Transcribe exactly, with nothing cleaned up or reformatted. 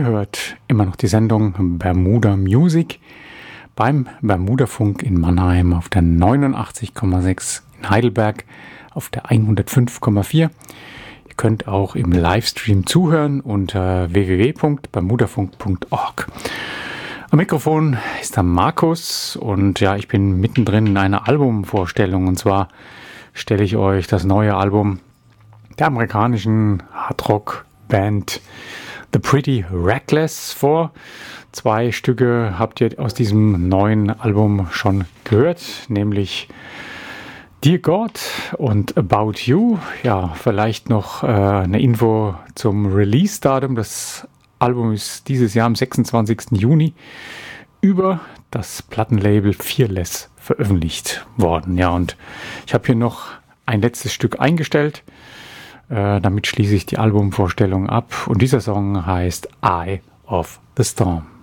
hört immer noch die Sendung Bermuda Music beim Bermuda-Funk in Mannheim auf der neunundachtzig Komma sechs, in Heidelberg auf der hundertfünf Komma vier. Ihr könnt auch im Livestream zuhören unter w w w punkt bermudafunk punkt org. Am Mikrofon ist der Markus und ja, ich bin mittendrin in einer Albumvorstellung, und zwar stelle ich euch das neue Album der amerikanischen Hardrock-Band The Pretty Reckless vor. Zwei Stücke habt ihr aus diesem neuen Album schon gehört, nämlich Dear God und About You. Ja, vielleicht noch äh, eine Info zum Release-Datum. Das Album ist dieses Jahr am sechsundzwanzigsten Juni über das Plattenlabel Fearless veröffentlicht worden. Ja, und ich habe hier noch ein letztes Stück eingestellt. Äh, damit schließe ich die Albumvorstellung ab. Und dieser Song heißt Eye of the Storm.